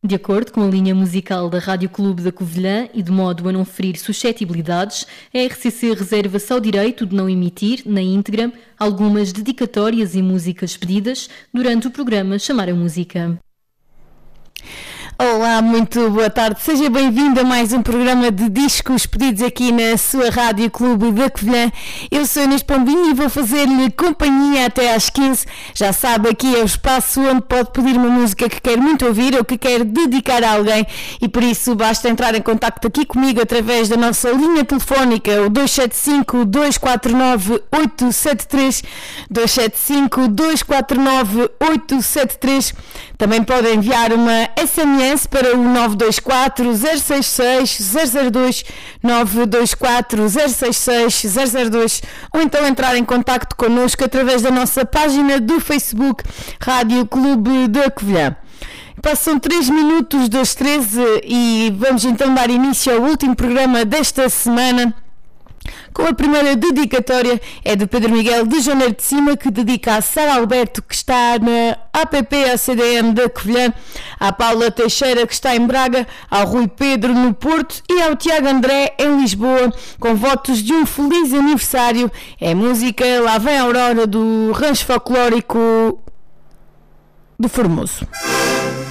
De acordo com a linha musical da Rádio Clube da Covilhã e de modo a não ferir suscetibilidades, a RCC reserva-se ao direito de não emitir, na íntegra, algumas dedicatórias e músicas pedidas durante o programa Chamar a Música. Olá, muito boa tarde. Seja bem-vindo a mais um programa de discos pedidos aqui na sua Rádio Clube da Covilhã. Eu sou Inês Pombinho e vou fazer-lhe companhia até às 15. Já sabe, aqui é o espaço onde pode pedir uma música que quer muito ouvir ou que quer dedicar a alguém e por isso basta entrar em contacto aqui comigo através da nossa linha telefónica, o 275-249-873, 275-249-873. Também pode enviar uma SMS para o 924-066-002, 924-066-002, ou então entrar em contacto connosco através da nossa página do Facebook Rádio Clube da Covilhã. Passam 3 minutos das 13 e vamos então dar início ao último programa desta semana. Com a primeira dedicatória é de Pedro Miguel de Janeiro de Cima, que dedica a Sara Alberto, que está na APP-ACDM da Covilhã, à Paula Teixeira, que está em Braga, ao Rui Pedro no Porto e ao Tiago André em Lisboa, com votos de um feliz aniversário. É música Lá Vem a Aurora do Rancho Folclórico do Formoso.